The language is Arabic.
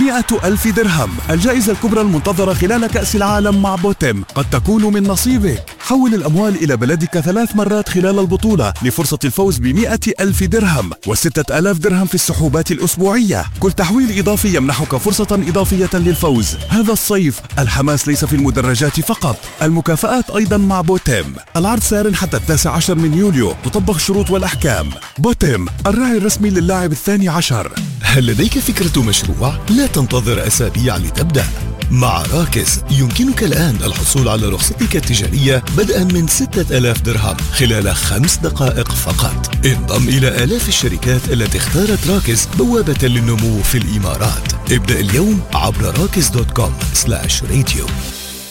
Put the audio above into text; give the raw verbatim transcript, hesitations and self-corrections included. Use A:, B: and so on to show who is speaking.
A: مئة ألف درهم. الجائزة الكبرى المنتظرة خلال كأس العالم مع بوتم قد تكون من نصيبك. حول الأموال إلى بلدك ثلاث مرات خلال البطولة لفرصة الفوز بمئة ألف درهم وستة آلاف درهم في السحوبات الأسبوعية. كل تحويل إضافي يمنحك فرصة إضافية للفوز. هذا الصيف الحماس ليس في المدرجات فقط، المكافآت أيضا مع بوتم. العرض سار حتى التاسع عشر من يوليو، تطبق الشروط والأحكام. بوتم الراعي الرسمي للاعب الثاني عشر.
B: هل لديك فكرة مشروع؟ لا تنتظر أسابيع لتبدأ. مع راكز يمكنك الآن الحصول على رخصتك التجارية بدءا من ستة آلاف درهم خلال خمس دقائق فقط. انضم إلى آلاف الشركات التي اختارت راكز بوابة للنمو في الإمارات. ابدأ اليوم عبر راكز دوت كوم سلاش راديو.